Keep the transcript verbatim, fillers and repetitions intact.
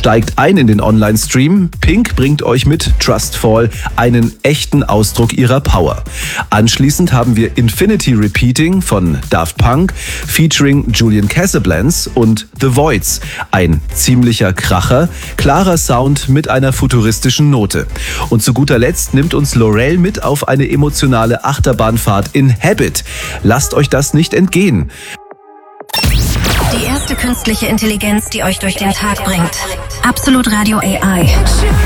Steigt ein in den Online-Stream. Pink bringt euch mit Trustfall einen echten Ausdruck ihrer Power. Anschließend haben wir Infinity Repeating von Daft Punk featuring Julian Casablancas und The Voids. Ein ziemlicher Kracher, klarer Sound mit einer futuristischen Note. Und zu guter Letzt nimmt uns Laurel mit auf eine emotionale Achterbahnfahrt in Habit. Lasst euch das nicht entgehen. Die erste künstliche Intelligenz, die euch durch den Tag bringt. Absolut Radio A I.